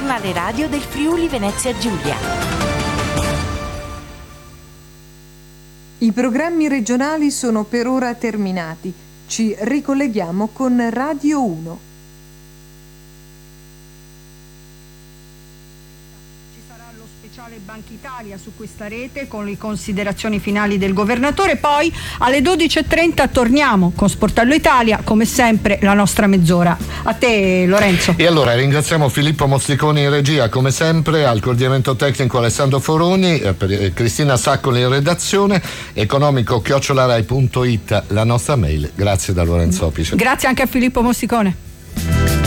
giornale radio del Friuli Venezia Giulia. I programmi regionali sono per ora terminati. Ci ricolleghiamo con Radio 1. Banca Italia su questa rete con le considerazioni finali del governatore, poi alle 12.30 torniamo con Sportello Italia, come sempre la nostra mezz'ora. A te Lorenzo. E allora ringraziamo Filippo Mozziconi in regia, come sempre, al coordinamento tecnico Alessandro Foroni, Cristina Saccoli in redazione, economico@rai.it la nostra mail. Grazie da Lorenzo Opice. Grazie anche a Filippo Mozzicone.